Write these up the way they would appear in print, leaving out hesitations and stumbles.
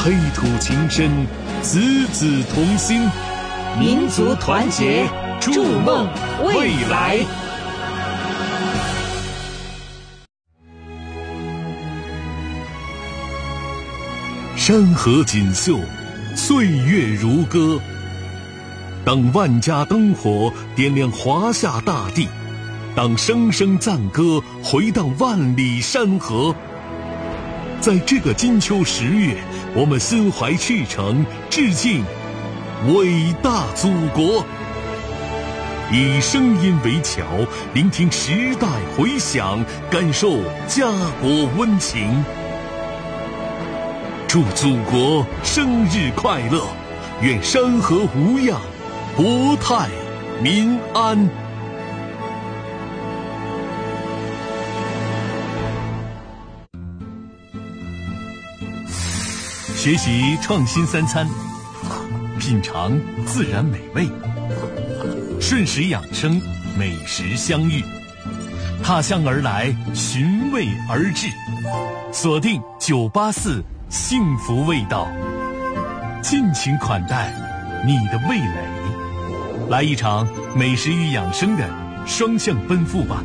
黑土情深，子子同心，民族团结，筑梦未来。山河锦绣，岁月如歌。当万家灯火点亮华夏大地，当声声赞歌回荡万里山河。在这个金秋10月，我们心怀赤诚，致敬伟大祖国。以声音为桥，聆听时代回响，感受家国温情。祝祖国生日快乐，愿山河无恙，国泰民安。学习创新3餐，品尝自然美味，顺时养生，美食相遇，踏香而来，寻味而至，锁定984幸福味道，尽情款待你的味蕾，来一场美食与养生的双向奔赴吧。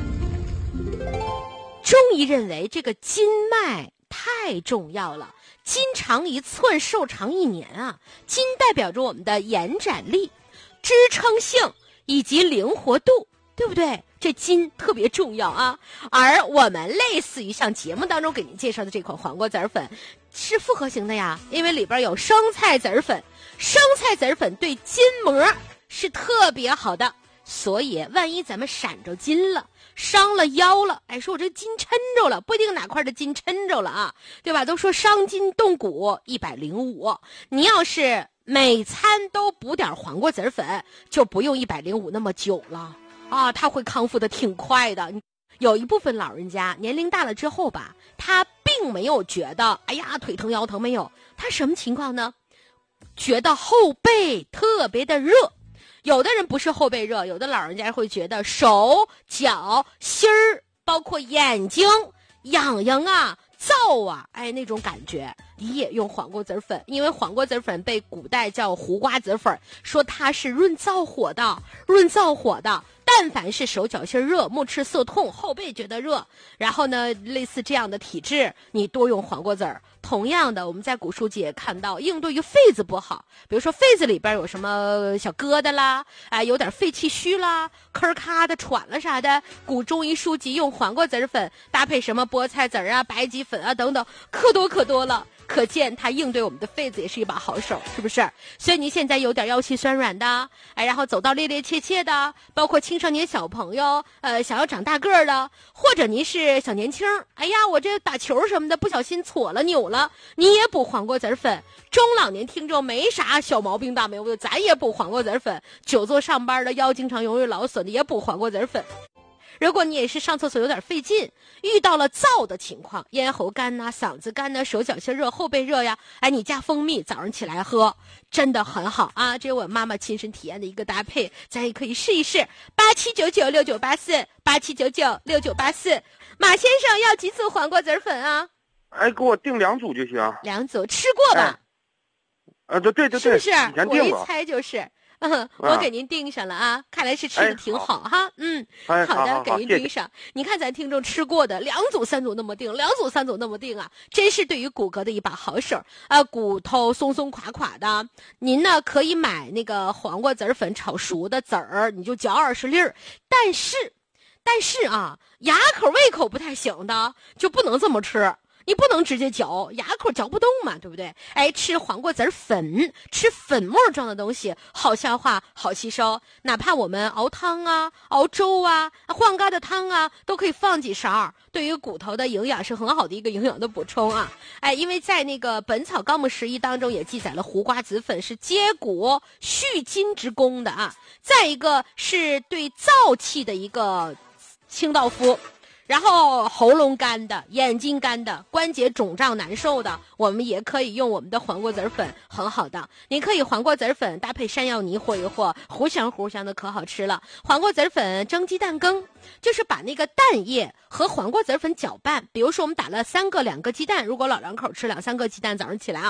中医认为这个筋脉太重要了，筋长1寸，寿长1年啊！筋代表着我们的延展力、支撑性以及灵活度，对不对？这筋特别重要啊！而我们类似于像节目当中给您介绍的这款黄瓜籽粉是复合型的呀，因为里边有生菜籽粉，生菜籽粉对筋膜是特别好的，所以万一咱们闪着筋了，伤了腰了，哎，说我这筋抻着了，不一定哪块的筋抻着了啊，对吧？都说伤筋动骨105，你要是每餐都补点黄瓜籽粉，就不用105那么久了啊，他会康复的挺快的。有一部分老人家年龄大了之后吧，他并没有觉得哎呀腿疼腰疼，没有，他什么情况呢？觉得后背特别的热。有的人不是后背热，有的老人家会觉得手脚心儿包括眼睛痒痒啊燥啊，哎，那种感觉你也用黄瓜籽粉，因为黄瓜籽粉被古代叫胡瓜子粉，说它是润燥火的。但凡是手脚心热、目赤涩痛、后背觉得热，然后呢类似这样的体质，你多用黄瓜籽儿。同样的，我们在古书记也看到，应对于肺子不好，比如说肺子里边有什么小疙瘩啦，有点肺气虚啦，咳咔的喘了啥的，古中医书籍用黄瓜籽粉搭配什么菠菜籽啊、白芨粉啊等等，可多了。可见它应对我们的肺子也是一把好手，是不是？所以您现在有点腰膝酸软的，然后走到趔趔趄趄的，包括青少年小朋友，想要长大个儿的，或者您是小年轻，哎呀，我这打球什么的不小心挫了扭了，你也补黄瓜籽粉。中老年听众没啥小毛病大毛病，咱也补黄瓜籽粉。久坐上班的，腰经常容易劳损的，也补黄瓜籽粉。如果你也是上厕所有点费劲，遇到了燥的情况，咽喉干呐、嗓子干呐、手脚心热、后背热呀，哎，你加蜂蜜，早上起来喝，真的很好啊！这是我妈妈亲身体验的一个搭配，咱也可以试一试。87996984，87996984。马先生要几组黄瓜籽粉啊？ 哎，给我订2组就行。 2组，吃过吧？ 对， 是不是？ 以前订过。 我一猜就是。我给您订上了啊，看来是吃的挺好哈。好的，给您订上。你看咱听众吃过的2组3组那么订，2组3组那么订啊，真是对于骨骼的一把好手啊。骨头松松垮垮的，您呢可以买那个黄瓜籽粉炒熟的籽儿，你就嚼20粒儿。但是啊，牙口胃口不太行的就不能这么吃。你不能直接嚼，牙口嚼不动嘛，对不对？哎，吃黄瓜籽粉，吃粉末状的东西，好消化，好吸收。哪怕我们熬汤啊、熬粥啊、换疙瘩汤啊，都可以放几勺，对于骨头的营养是很好的一个营养的补充啊。哎，因为在那个《本草纲目11》当中也记载了胡瓜子粉是接骨续筋之功的啊。再一个是对燥气的一个清道夫。然后喉咙干的、眼睛干的、关节肿胀难受的，我们也可以用我们的黄瓜籽粉，很好的。你可以黄瓜籽粉搭配山药泥和一和，糊香糊香的，可好吃了。黄瓜籽粉蒸鸡蛋羹，就是把那个蛋液和黄瓜籽粉搅拌。比如说我们打了2个鸡蛋，如果老两口吃2-3个鸡蛋，早上起来啊。